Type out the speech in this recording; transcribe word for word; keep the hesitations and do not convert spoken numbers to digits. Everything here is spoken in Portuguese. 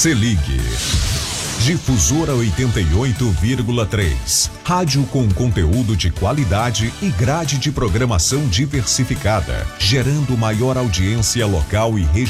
Se ligue. Difusora oitenta e oito vírgula três. Rádio com conteúdo de qualidade e grade de programação diversificada, gerando maior audiência local e regional.